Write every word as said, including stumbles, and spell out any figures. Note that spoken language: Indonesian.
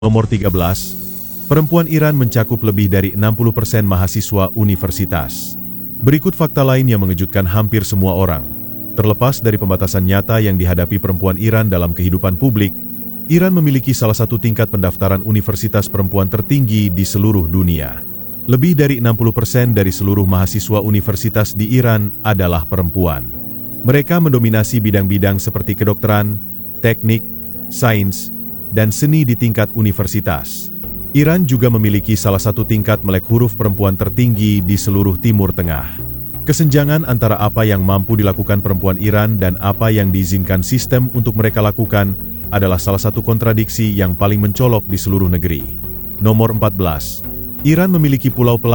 Nomor tiga belas. Perempuan Iran mencakup lebih dari enam puluh persen mahasiswa universitas. Berikut fakta lain yang mengejutkan hampir semua orang. Terlepas dari pembatasan nyata yang dihadapi perempuan Iran dalam kehidupan publik, Iran memiliki salah satu tingkat pendaftaran universitas perempuan tertinggi di seluruh dunia. Lebih dari enam puluh persen dari seluruh mahasiswa universitas di Iran adalah perempuan. Mereka mendominasi bidang-bidang seperti kedokteran, teknik, sains, dan seni di tingkat universitas. Iran juga memiliki salah satu tingkat melek huruf perempuan tertinggi di seluruh Timur Tengah. Kesenjangan antara apa yang mampu dilakukan perempuan Iran dan apa yang diizinkan sistem untuk mereka lakukan adalah salah satu kontradiksi yang paling mencolok di seluruh negeri. Nomor empat belas. Iran memiliki pulau pelari